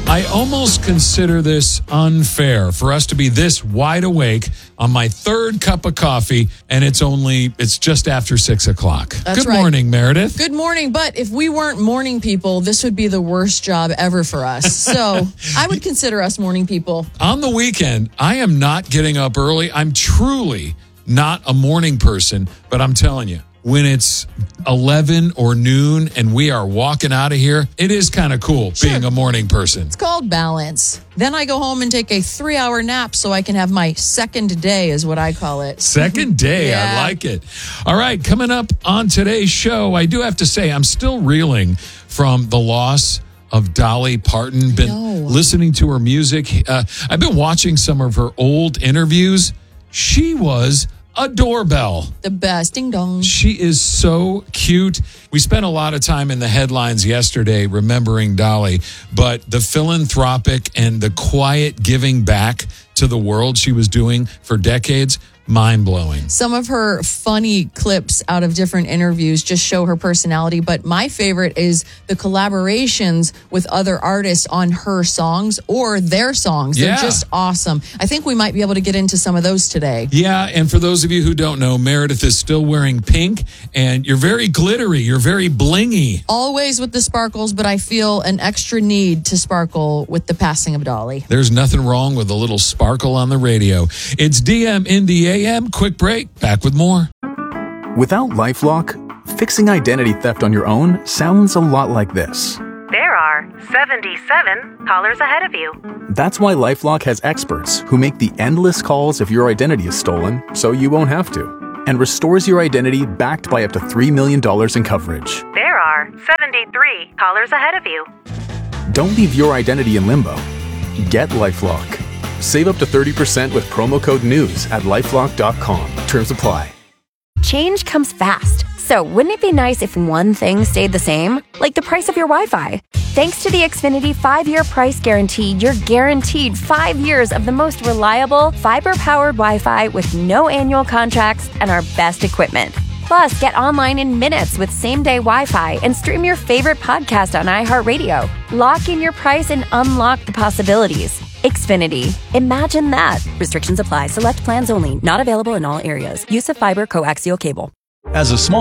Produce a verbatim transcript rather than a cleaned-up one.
I almost consider this unfair for us to be this wide awake on my third cup of coffee, and it's only, it's just after six o'clock. That's Good right. morning, Meredith. Good morning, but if we weren't morning people, this would be the worst job ever for us. So I would consider us morning people. On the weekend, I am not getting up early. I'm truly not a morning person, but I'm telling you, when it's eleven or noon and we are walking out of here, it is kind of cool Sure. being a morning person. It's called balance. Then I go home and take a three-hour nap so I can have my second day, is what I call it. Second day. Yeah. I like it. All right. Coming up on today's show, I do have to say I'm still reeling from the loss of Dolly Parton. Been know. listening to her music. Uh, I've been watching some of her old interviews. She was a doorbell. The best. Ding dong. She is so cute. We spent a lot of time in the headlines yesterday remembering Dolly, but the philanthropic and the quiet giving back to the world she was doing for decades, mind-blowing. Some of her funny clips out of different interviews just show her personality, but my favorite is the collaborations with other artists on her songs or their songs. They're Yeah. just awesome. I think we might be able to get into some of those today. Yeah, and for those of you who don't know, Meredith is still wearing pink, and you're very glittery. You're very blingy. Always with the sparkles, but I feel an extra need to sparkle with the passing of Dolly. There's nothing wrong with a little sparkle on the radio. It's D M in the A M. Quick break. Back with more. Without LifeLock, fixing identity theft on your own sounds a lot like this. There are seventy-seven callers ahead of you. That's why LifeLock has experts who make the endless calls if your identity is stolen, so you won't have to, and restores your identity backed by up to three million dollars in coverage. There are seventy-three callers ahead of you. Don't leave your identity in limbo. Get LifeLock. Save up to thirty percent with promo code NEWS at lifelock dot com. Terms apply. Change comes fast, so wouldn't it be nice if one thing stayed the same? Like the price of your Wi-Fi. Thanks to the Xfinity five-year price guarantee, you're guaranteed five years of the most reliable, fiber-powered Wi-Fi with no annual contracts and our best equipment. Plus, get online in minutes with same-day Wi-Fi and stream your favorite podcast on iHeartRadio. Lock in your price and unlock the possibilities. Xfinity. Imagine that. Restrictions apply. Select plans only. Not available in all areas. Use of fiber coaxial cable. As a small